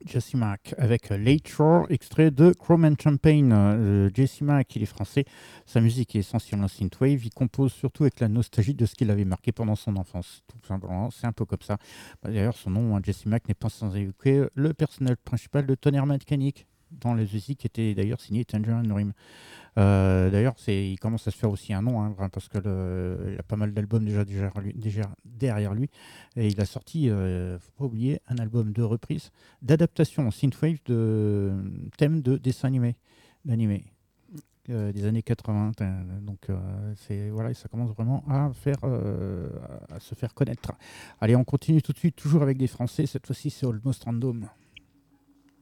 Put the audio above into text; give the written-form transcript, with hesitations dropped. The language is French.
Jesse Mack avec Late Shore, extrait de Chrome and Champagne. Jesse Mack, il est français, sa musique est essentiellement synthwave, il compose surtout avec la nostalgie de ce qu'il avait marqué pendant son enfance, tout simplement, c'est un peu comme ça. D'ailleurs, son nom, Jesse Mack, n'est pas sans évoquer le personnage principal de Tonnerre Mécanique, dans les musiques qui était d'ailleurs signé Tangerine Dream. D'ailleurs, il commence à se faire aussi un nom, hein, parce que il a pas mal d'albums déjà derrière lui. Et il a sorti, faut pas oublier, un album de reprise, d'adaptation en synthwave de thèmes de dessins d'animés des années 80. Donc, voilà, ça commence vraiment à se faire connaître. Allez, on continue tout de suite, toujours avec des Français. Cette fois-ci, c'est Almost Random.